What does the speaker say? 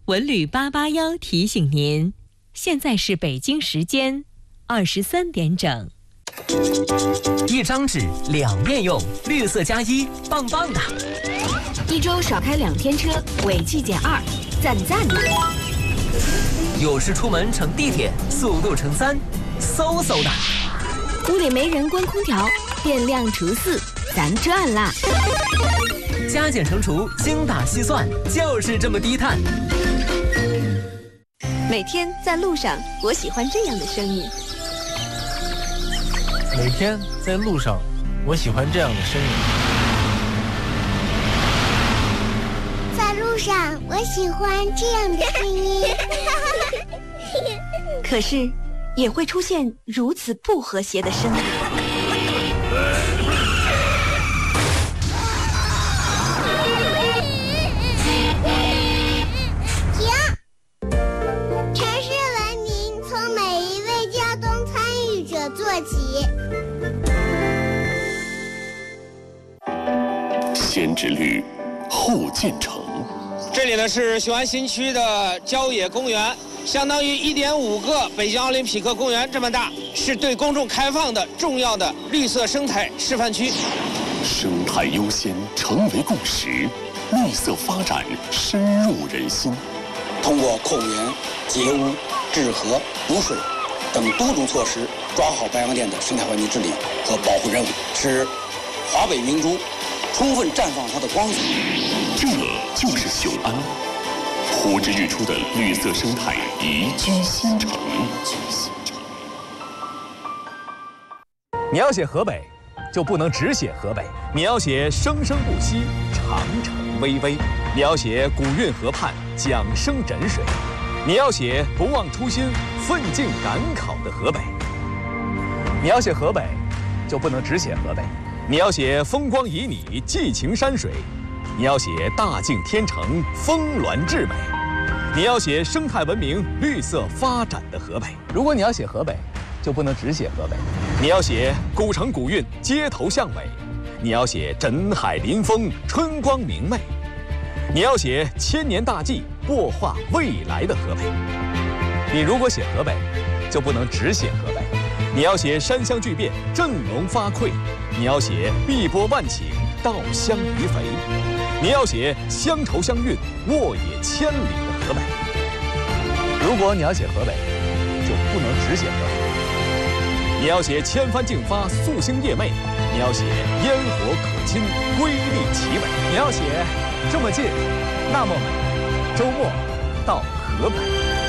文旅881提醒您，现在是北京时间23点整。 一张纸两面用，绿色加1，棒棒的。 一周少开2天车，违纪减2，赞赞的。 有事出门乘地铁，速度乘3，嗖嗖的。 屋里没人关空调，电量除4，咱赚啦。 加减乘除，精打细算，就是这么低碳。 每天在路上，我喜欢这样的声音。 每天在路上，我喜欢这样的声音。 在路上，我喜欢这样的声音。 可是，也会出现如此不和谐的声音。 先知律后建成。 这里呢是雄安新区的郊野公园，相当于1.5个北京奥林匹克公园这么大，是对公众开放的重要的绿色生态示范区。 生态优先成为共识，绿色发展深入人心。 通过控源、截污、治河、补水等多种措施，抓好白洋淀的生态环境治理和保护任务，使华北明珠充分绽放它的光彩。 这就是雄安，呼之欲出的绿色生态宜居新城。 你要写河北，就不能只写河北；你要写生生不息、长城巍巍；你要写古运河畔、桨声枕水；你要写不忘初心、奋进赶考的河北。你要写河北，就不能只写河北。你要写风光旖旎、寄情山水；你要写大境天成、峰峦至美；你要写生态文明、绿色发展的河北。如果你要写河北，就不能只写河北。你要写古城古韵、街头巷尾；你要写枕海临风、春光明媚；你要写千年大计、擘画未来的河北。你如果写河北，就不能只写河北。你要写山乡巨变、振聋发聩；你要写碧波万顷、稻香鱼肥；你要写乡愁乡韵、沃野千里的河北。如果你要写河北，就不能只写河北。你要写千帆竞发、夙兴夜寐；你要写烟火可亲、瑰丽奇伟；你要写这么近，那么美。周末到河北。